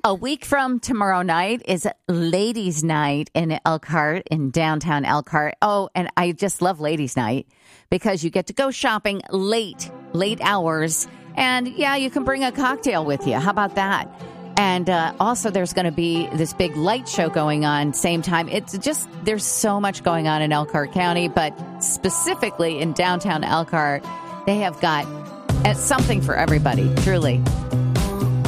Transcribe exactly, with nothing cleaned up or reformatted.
A week from tomorrow night is Ladies' Night in Elkhart, in downtown Elkhart. Oh, and I just love Ladies' Night because you get to go shopping late, late hours. And yeah, you can bring a cocktail with you. How about that? And uh, also there's going to be this big light show going on same time. It's just, there's so much going on in Elkhart County, but specifically in downtown Elkhart, they have got uh, something for everybody, truly.